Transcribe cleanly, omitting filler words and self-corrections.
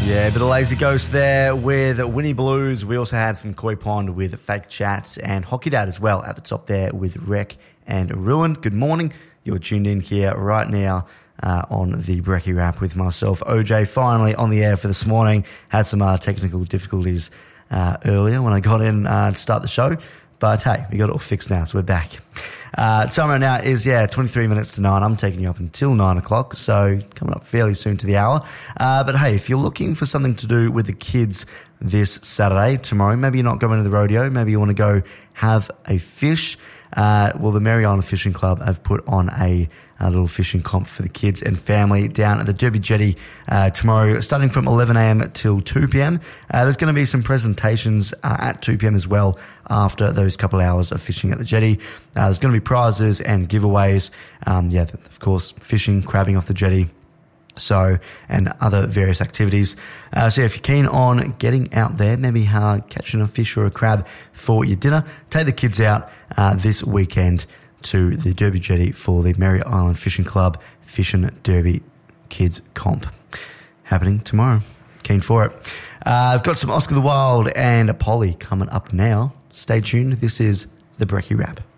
Yeah, a bit of Lazy Ghost there with Winnie Blues. We also had some Koi Pond with Fake Chats and Hockey Dad as well at the top there with Wreck and Ruin. Good morning. You're tuned in here right now on the Brekkie Wrap with myself, OJ, finally on the air for this morning. Had some technical difficulties earlier when I got in to start the show. But hey, we got it all fixed now, so we're back. Time right now is, 23 minutes to 9. I'm taking you up until 9 o'clock, so coming up fairly soon to the hour. But hey, if you're looking for something to do with the kids this Saturday, tomorrow, maybe you're not going to the rodeo, maybe you want to go have a fish. Well, the Mary Island Fishing Club have put on a little fishing comp for the kids and family down at the Derby Jetty tomorrow, starting from 11 a.m. till 2 p.m. There's going to be some presentations at 2 p.m. as well after those couple hours of fishing at the jetty. There's going to be prizes and giveaways. Of course, fishing, crabbing off the jetty. So, and other various activities. So if you're keen on getting out there, maybe catching a fish or a crab for your dinner, take the kids out this weekend to the Derby Jetty for the Mary Island Fishing Club Fishing Derby Kids Comp. Happening tomorrow. Keen for it. I've got some Oscar the Wild and Polly coming up now. Stay tuned. This is the Brekkie Wrap.